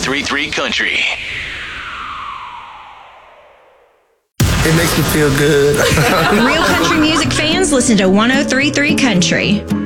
103.3 Country. It makes me feel good. Real country music fans listen to 103.3 Country.